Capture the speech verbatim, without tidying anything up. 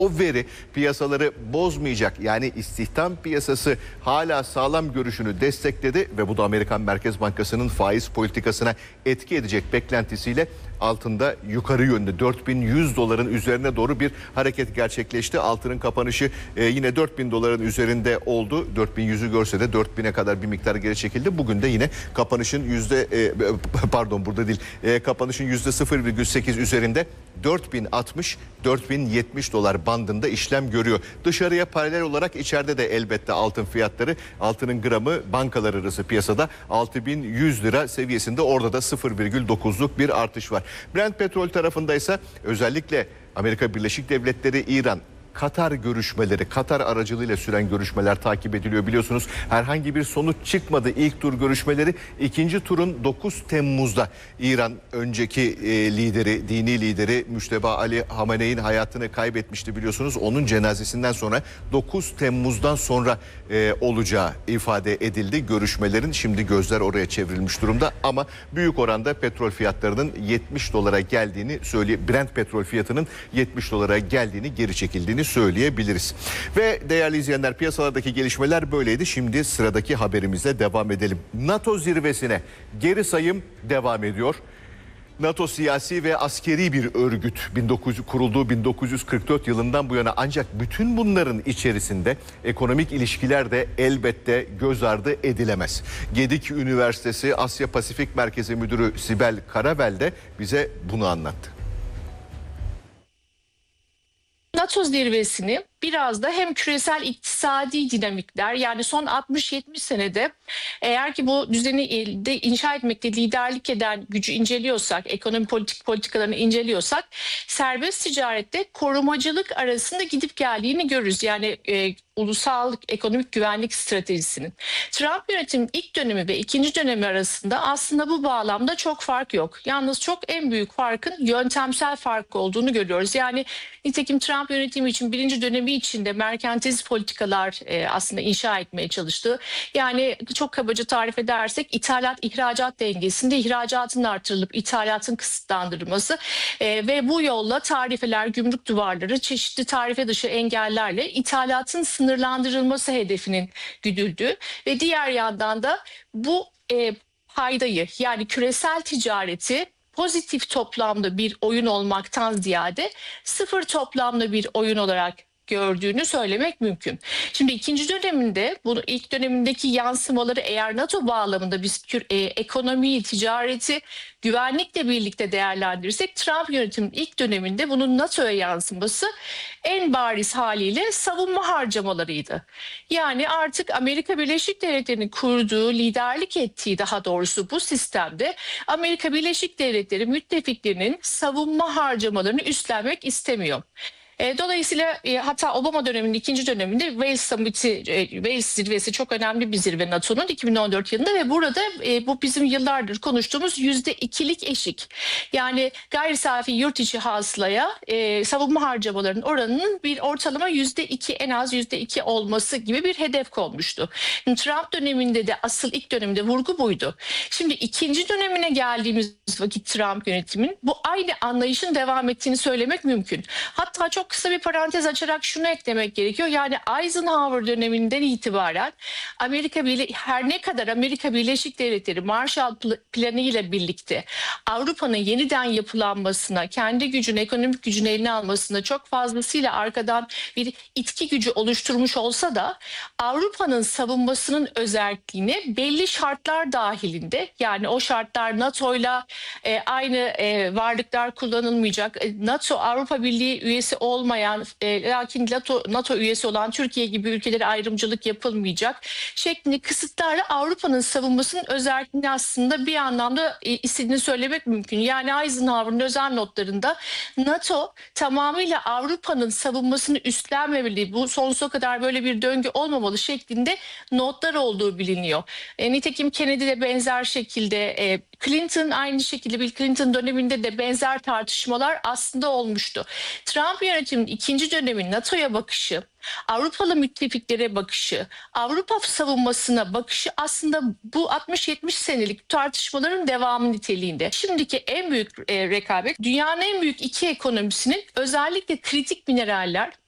O veri piyasaları bozmayacak, yani istihdam piyasası hala sağlam görüşünü destekledi ve bu da Amerikan Merkez Bankası'nın faiz politikasına etki edecek beklentisiyle altında yukarı yönlü dört bin yüz doların üzerine doğru bir hareket gerçekleşti. Altının kapanışı e, yine dört bin doların üzerinde oldu. dört bin yüzü görse de dört bine kadar bir miktar geri çekildi. Bugün de yine kapanışın yüzde e, pardon burada değil e, kapanışın yüzde sıfır virgül sekiz üzerinde dört bin altmış dört bin yetmiş dolar bandında işlem görüyor. Dışarıya paralel olarak içeride de elbette altın fiyatları, altının gramı bankalar arası piyasada altı bin yüz lira seviyesinde, orada da sıfır virgül dokuzluk bir artış var. Brent petrol tarafındaysa özellikle Amerika Birleşik Devletleri, İran, Katar görüşmeleri, Katar aracılığıyla süren görüşmeler takip ediliyor biliyorsunuz. Herhangi bir sonuç çıkmadı ilk tur görüşmeleri. İkinci turun dokuz Temmuz'da İran önceki e, lideri, dini lideri Müşteba Ali Hamene'in hayatını kaybetmişti biliyorsunuz. Onun cenazesinden sonra dokuz Temmuz'dan sonra e, olacağı ifade edildi görüşmelerin. Şimdi gözler oraya çevrilmiş durumda ama büyük oranda petrol fiyatlarının yetmiş dolara geldiğini söyleye, Brent petrol fiyatının yetmiş dolara geldiğini, geri çekildiğini söyleyebiliriz. Ve değerli izleyenler, piyasalardaki gelişmeler böyleydi. Şimdi sıradaki haberimizle devam edelim. NATO zirvesine geri sayım devam ediyor. NATO siyasi ve askeri bir örgüt, bin dokuz yüz kurulduğu bin dokuz yüz kırk dört yılından bu yana, ancak bütün bunların içerisinde ekonomik ilişkiler de elbette göz ardı edilemez. Gedik Üniversitesi Asya Pasifik Merkezi Müdürü Sibel Karavel de bize bunu anlattı. NATO zirvesini biraz da hem küresel iktisadi dinamikler, yani son altmış yetmiş senede eğer ki bu düzeni de inşa etmekte liderlik eden gücü inceliyorsak, ekonomi politik politikalarını inceliyorsak, serbest ticarette korumacılık arasında gidip geldiğini görürüz. Yani e, ulusal ekonomik güvenlik stratejisinin. Trump yönetiminin ilk dönemi ve ikinci dönemi arasında aslında bu bağlamda çok fark yok. Yalnız çok en büyük farkın yöntemsel fark olduğunu görüyoruz. Yani nitekim Trump yönetimi için birinci dönemi içinde merkantilist politikalar e, aslında inşa etmeye çalıştı. Yani çok kabaca tarif edersek ithalat ihracat dengesinde ihracatın artırılıp ithalatın kısıtlandırılması e, ve bu yolla tarifeler, gümrük duvarları, çeşitli tarife dışı engellerle ithalatın sınırlandırılması hedefinin güdüldüğü ve diğer yandan da bu e, paydayı, yani küresel ticareti pozitif toplamda bir oyun olmaktan ziyade sıfır toplamda bir oyun olarak gördüğünü söylemek mümkün. Şimdi ikinci döneminde, bunu ilk dönemindeki yansımaları eğer NATO bağlamında biz e, ekonomiyi, ticareti, güvenlikle birlikte değerlendirirsek, Trump yönetiminin ilk döneminde bunun NATO'ya yansıması en bariz haliyle savunma harcamalarıydı. Yani artık Amerika Birleşik Devletleri'nin kurduğu, liderlik ettiği daha doğrusu bu sistemde Amerika Birleşik Devletleri müttefiklerinin savunma harcamalarını üstlenmek istemiyor. Dolayısıyla e, hatta Obama döneminin ikinci döneminde Wales Summit'i, e, Wales zirvesi çok önemli bir zirve NATO'nun iki bin on dört yılında ve burada e, bu bizim yıllardır konuştuğumuz yüzde ikilik eşik. Yani gayri safi yurt içi hasılaya e, savunma harcamalarının oranının bir ortalama yüzde iki, en az yüzde iki olması gibi bir hedef konmuştu. Şimdi Trump döneminde de asıl ilk dönemde vurgu buydu. Şimdi ikinci dönemine geldiğimiz vakit Trump yönetimin bu aynı anlayışın devam ettiğini söylemek mümkün. Hatta çok kısa bir parantez açarak şunu eklemek gerekiyor. Yani Eisenhower döneminden itibaren Amerika her ne kadar Amerika Birleşik Devletleri Marshall Planı ile birlikte Avrupa'nın yeniden yapılanmasına, kendi gücünü, ekonomik gücünü eline almasına çok fazlasıyla arkadan bir itki gücü oluşturmuş olsa da Avrupa'nın savunmasının özelliğini belli şartlar dahilinde, yani o şartlar NATO'yla e, aynı e, varlıklar kullanılmayacak, e, NATO Avrupa Birliği üyesi olmayacak, olmayan e, lakin NATO, NATO üyesi olan Türkiye gibi ülkelere ayrımcılık yapılmayacak şeklinde kısıtlarla Avrupa'nın savunmasının özelliğini aslında bir anlamda e, istediğini söylemek mümkün. Yani Eisenhower'ın özel notlarında NATO tamamıyla Avrupa'nın savunmasını üstlenmemeli, bu sonsuza kadar böyle bir döngü olmamalı şeklinde notlar olduğu biliniyor. E, nitekim Kennedy de benzer şekilde, e, Clinton aynı şekilde, Bill Clinton döneminde de benzer tartışmalar aslında olmuştu. Trump yönetiminin ikinci dönemin NATO'ya bakışı, Avrupalı müttefiklere bakışı, Avrupa savunmasına bakışı aslında bu altmış yetmiş senelik tartışmaların devamı niteliğinde. Şimdiki en büyük e, rekabet, dünyanın en büyük iki ekonomisinin özellikle kritik mineraller